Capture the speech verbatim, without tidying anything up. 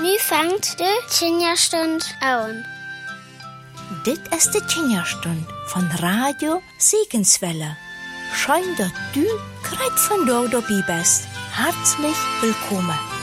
Nu fängt de Kinderstund an. Dit ist die Kinderstund von Radio Segenswelle. Schön, dass du gerade von dort dabei bist. Herzlich willkommen.